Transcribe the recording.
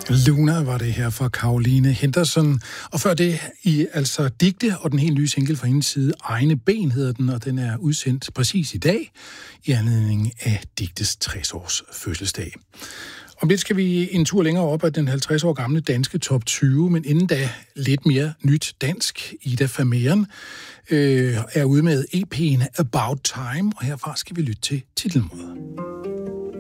Luna var det her fra Caroline Henderson, og før det altså Digte, og den helt nye single fra hendes side, Egne Ben hedder den, og den er udsendt præcis i dag, i anledning af Digtes 60-års fødselsdag. Om lidt skal vi en tur længere op af den 50 år gamle danske top 20, men inden da lidt mere nyt dansk. Ida Vermeeren er ude med EP'en About Time, og herfra skal vi lytte til titelnummeret.